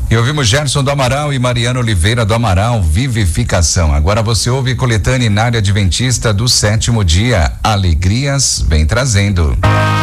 E ouvimos Gerson do Amaral e Mariana Oliveira do Amaral, Vivificação. Agora você ouve coletânea na área adventista do sétimo dia. Alegrias vem trazendo.